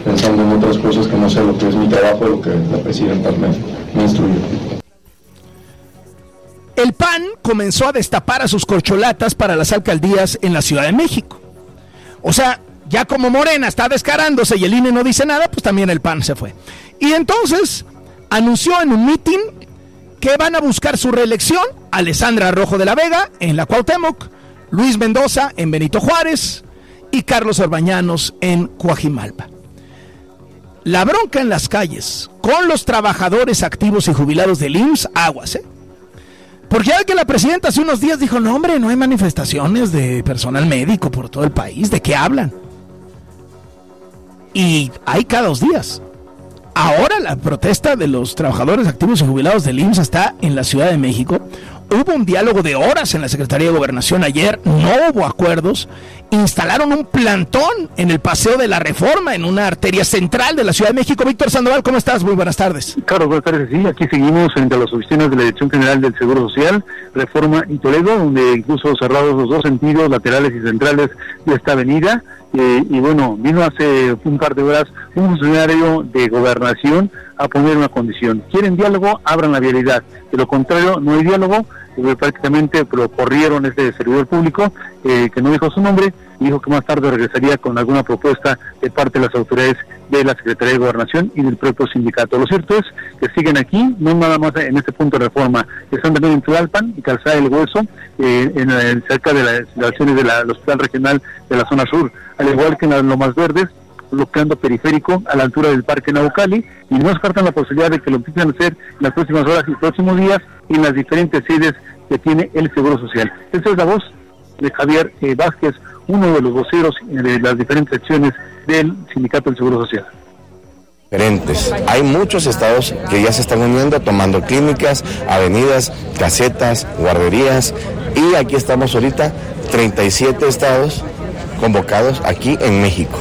pensando en otras cosas que no sea lo que es mi trabajo, lo que la presidenta me instruyó. El PAN comenzó a destapar a sus corcholatas para las alcaldías en la Ciudad de México. O sea, ya como Morena está descarándose y el INE no dice nada, pues también el PAN se fue. Y entonces anunció en un mitin que van a buscar su reelección Alessandra Rojo de la Vega en la Cuauhtémoc, Luis Mendoza en Benito Juárez y Carlos Orbañanos en Coajimalpa. La bronca en las calles con los trabajadores activos y jubilados del IMSS, aguas, porque ya que la presidenta hace unos días dijo, no hombre, no hay manifestaciones de personal médico por todo el país, ¿de qué hablan? Y hay cada 2 días. Ahora la protesta de los trabajadores activos y jubilados del IMSS está en la Ciudad de México. Hubo un diálogo de horas en la Secretaría de Gobernación ayer, no hubo acuerdos, instalaron un plantón en el Paseo de la Reforma, en una arteria central de la Ciudad de México. Víctor Sandoval, ¿cómo estás? Muy buenas tardes. Carlos, buenas tardes. Sí, aquí seguimos frente a las oficinas de la Dirección General del Seguro Social, Reforma y Toledo, donde incluso cerrados los 2 sentidos laterales y centrales de esta avenida. Y bueno, vino hace un par de horas un funcionario de Gobernación a poner una condición. ¿Quieren diálogo? Abran la vialidad. De lo contrario, no hay diálogo. Prácticamente lo corrieron este servidor público, que no dijo su nombre, y dijo que más tarde regresaría con alguna propuesta de parte de las autoridades de la Secretaría de Gobernación y del propio sindicato. Lo cierto es que siguen aquí, no nada más en este punto de Reforma, están también en Tlalpan y Calzada del Hueso, cerca de las instalaciones del Hospital Regional de la zona sur, al igual que en las Lomas Verdes, bloqueando periférico a la altura del Parque Naucali, y no descartan la posibilidad de que lo empiecen a hacer en las próximas horas y próximos días en las diferentes sedes que tiene el Seguro Social. Esa es la voz de Javier Vázquez, uno de los voceros de las diferentes secciones del Sindicato del Seguro Social. Diferentes. Hay muchos estados que ya se están uniendo, tomando clínicas, avenidas, casetas, guarderías, y aquí estamos ahorita, 37 estados convocados aquí en México.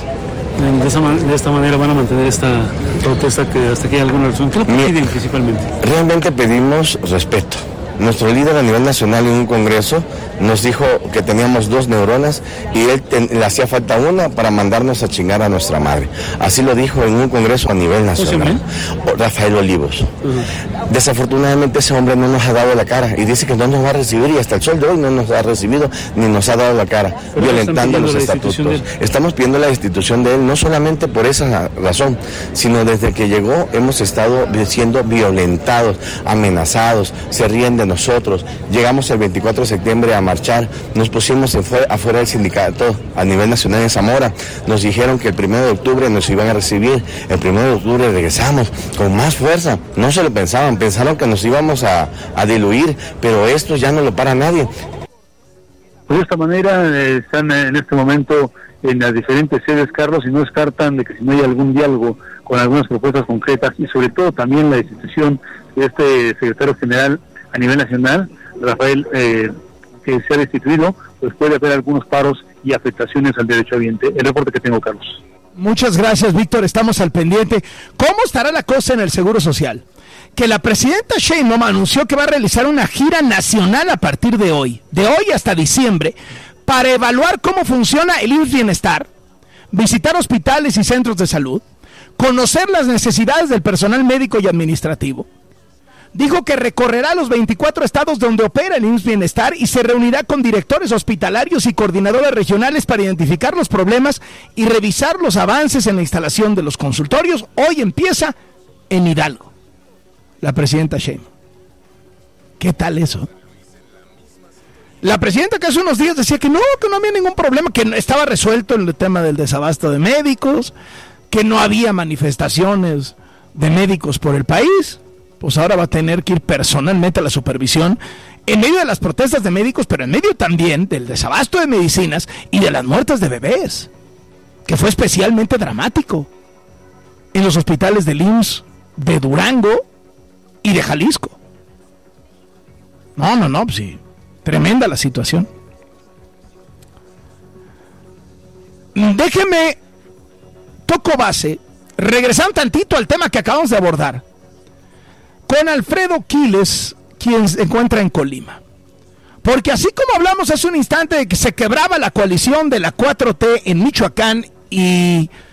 De esta manera van a mantener esta protesta que hasta aquí hay alguna razón. ¿Qué lo piden principalmente? Realmente pedimos respeto. Nuestro líder a nivel nacional en un congreso nos dijo que teníamos 2 neuronas y él le hacía falta una para mandarnos a chingar a nuestra madre. Así lo dijo en un congreso a nivel nacional. Rafael Olivos. Desafortunadamente ese hombre no nos ha dado la cara y dice que no nos va a recibir, y hasta el sol de hoy no nos ha recibido ni nos ha dado la cara, violentando los estatutos. Estamos pidiendo la destitución de él, no solamente por esa razón, sino desde que llegó hemos estado siendo violentados, amenazados, se ríen de nosotros. Llegamos el 24 de septiembre a marchar, nos pusimos afuera del sindicato a nivel nacional en Zamora, nos dijeron que el 1 de octubre nos iban a recibir, el 1 de octubre regresamos con más fuerza, no se lo pensaban que nos íbamos a diluir, pero esto ya no lo para nadie. Pues de esta manera están en este momento en las diferentes sedes, Carlos, y no descartan de que si no hay algún diálogo con algunas propuestas concretas, y sobre todo también la destitución de este secretario general a nivel nacional, Rafael, que se ha destituido, pues puede haber algunos paros y afectaciones al derecho ambiente. El reporte que tengo, Carlos. Muchas gracias, Víctor, estamos al pendiente. ¿Cómo estará la cosa en el Seguro Social? Que la presidenta Sheinbaum anunció que va a realizar una gira nacional a partir de hoy hasta diciembre, para evaluar cómo funciona el IMSS Bienestar, visitar hospitales y centros de salud, conocer las necesidades del personal médico y administrativo. Dijo que recorrerá los 24 estados donde opera el IMSS Bienestar y se reunirá con directores hospitalarios y coordinadores regionales para identificar los problemas y revisar los avances en la instalación de los consultorios. Hoy empieza en Hidalgo la presidenta Sheinbaum. ¿Qué tal eso? La presidenta que hace unos días decía que no había ningún problema, que estaba resuelto el tema del desabasto de médicos, que no había manifestaciones de médicos por el país. Pues ahora va a tener que ir personalmente a la supervisión en medio de las protestas de médicos, pero en medio también del desabasto de medicinas y de las muertes de bebés, que fue especialmente dramático en los hospitales del IMSS de Durango y de Jalisco. No, pues sí, tremenda la situación. Déjeme, toco base, regresando tantito al tema que acabamos de abordar, con Alfredo Quiles, quien se encuentra en Colima. Porque así como hablamos hace un instante de que se quebraba la coalición de la 4T en Michoacán y